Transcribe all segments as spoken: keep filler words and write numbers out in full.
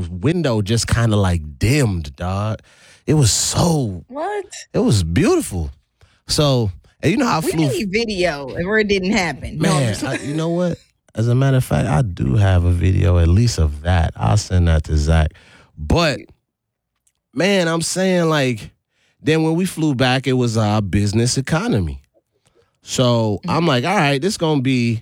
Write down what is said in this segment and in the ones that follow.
window just kind of like dimmed, dog. It was so What? It was beautiful. So, and you know how I We flew. need video where it didn't happen. No, I'm Man, just- I, you know what? As a matter of fact, I do have a video at least of that. I'll send that to Zach. But man, I'm saying like, then when we flew back, it was our business economy. So I'm like, all right, this gonna be.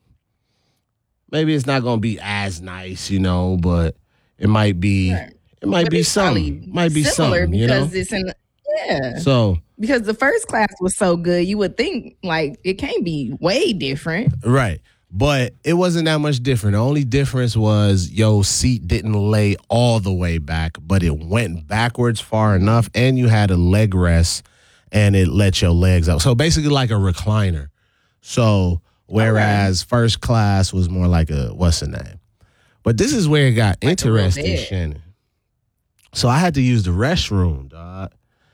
Maybe it's not gonna be as nice, you know, but it might be. Right. It might But be it's probably something. Might be similar something, you because know. it's in yeah. So Because the first class was so good, you would think like it can't be way different. right. But it wasn't that much different. The only difference was your seat didn't lay all the way back, but it went backwards far enough, and you had a leg rest, and it let your legs up. So basically like a recliner. So whereas first class was more like a, what's the name? But this is where it got Like a real interesting, bed. Shannon. So I had to use the restroom, dog,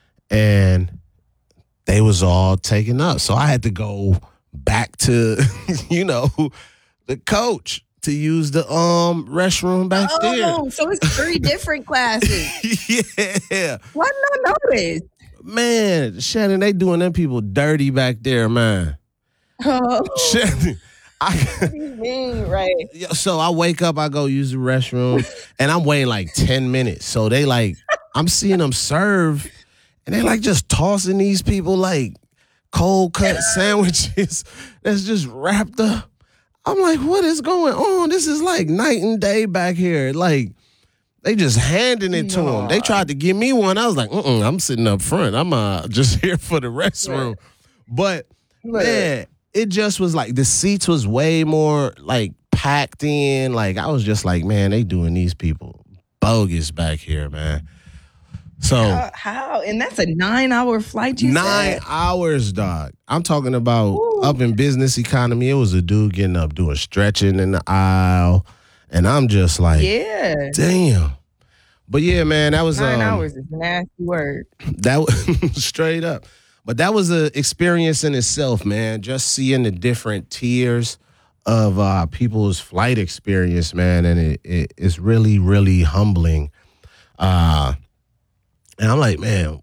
and they was all taken up. So I had to go back to, you know, the coach to use the um restroom back Oh, so it's three different classes. there. Yeah. Why didn't I know this? Man, Shannon, they doing them people dirty back there, man. Oh, Shannon, I, what do you mean, right? so I wake up, I go use the restroom, and I'm waiting like ten minutes. So they like, I'm seeing them serve, and they like just tossing these people like cold cut sandwiches that's just wrapped up. I'm like, what is going on? This is like night and day back here. Like, they just handing it to Nah. them. They tried to give me one. I was like, mm-mm, I'm sitting up front. I'm uh, just here for the restroom. But, Look. man, it just was like the seats was way more like packed in. Like, I was just like, man, they doing these people bogus back here, man. So How, how? And that's a nine-hour flight. You nine said? hours, dog. I'm talking about Ooh. up in business economy. It was a dude getting up doing stretching in the aisle. And I'm just like, Yeah, damn. But yeah, man, that was nine um, hours is a nasty word. that was straight up. But that was an experience in itself, man. Just seeing the different tiers of uh, people's flight experience, man, and it, it it's really, really humbling. Uh, and I'm like, man,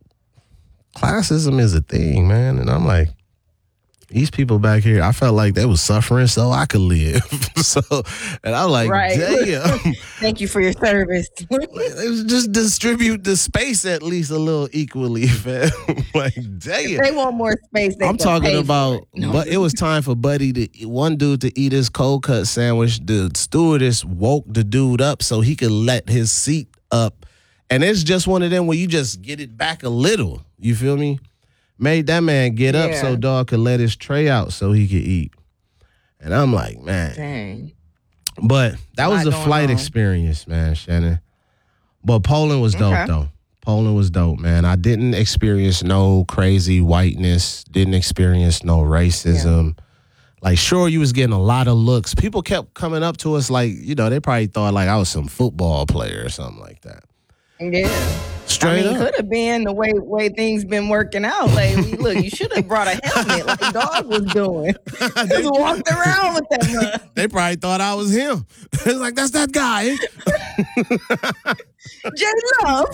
classism is a thing, man. And I'm like, these people back here, I felt like they was suffering so I could live. so, and I'm like, Right. damn. Thank you for your service. They was just distribute the space at least a little equally, fam. like, damn. They want more space. They I'm can talking pay for about, it. No. but it was time for Buddy to one dude to eat his cold cut sandwich. The stewardess woke the dude up so he could let his seat up, and it's just one of them where you just get it back a little. You feel me? Made that man get up Yeah. so dog could let his tray out so he could eat. And I'm like, man. Dang. But that A was lot a going flight on. experience, man, Shannon. But Poland was dope, Okay. though. Poland was dope, man. I didn't experience no crazy whiteness. Didn't experience no racism. Like, sure, you was getting a lot of looks. People kept coming up to us like, you know, they probably thought like I was some football player or something like that. Yeah. Straight I mean, up. could have been the way way things been working out lately. Look, you should have brought a helmet like Dog was doing. Just walked around with that mug. They probably thought I was him. It's like, that's that guy. J Love.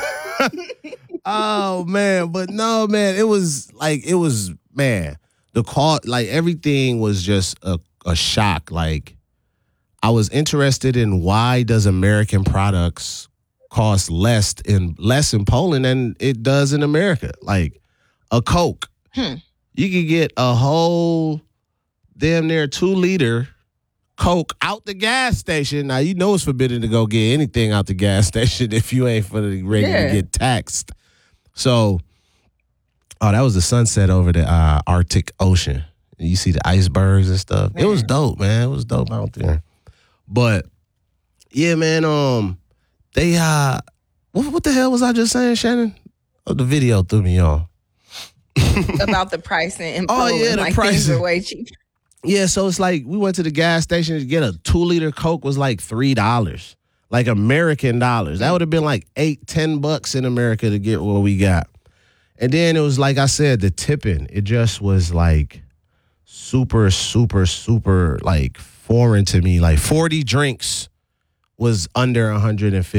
Oh man, but no, man, it was like it was man. The call, like everything was just a, a shock. Like I was interested in why does American products cost less in less in Poland than it does in America? Like a Coke, Hmm. you could get a whole damn near two liter Coke out the gas station. Now you know it's forbidden to go get anything out the gas station if you ain't for the ready Yeah. to get taxed. So, oh, that was the sunset over the uh, Arctic Ocean. You see the icebergs and stuff. It was Man. dope, man. It was dope out there. But yeah, man. Um, they uh, what, what the hell was I just saying, Shannon? Oh, the video threw me off. About the pricing and Oh, yeah, the like things pricing. are way cheaper. Yeah, so it's like we went to the gas station to get a two liter Coke was like three dollars, like American dollars. That would have been like eight, ten bucks in America to get what we got. And then it was like I said, the tipping. It just was like super, super, super like foreign to me. Like forty drinks was under one hundred fifty.